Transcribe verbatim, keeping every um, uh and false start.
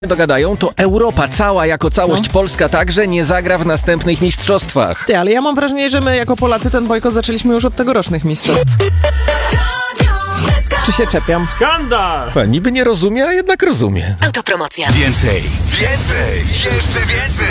dogadają, to Europa cała jako całość, No. Polska także nie zagra w następnych mistrzostwach. Ty, ale ja mam wrażenie, że my jako Polacy ten bojkot zaczęliśmy już od tegorocznych mistrzostw. Czy się czepiam? Skandal! Chyba niby nie rozumie, a jednak rozumie. Autopromocja. Więcej, więcej, jeszcze więcej!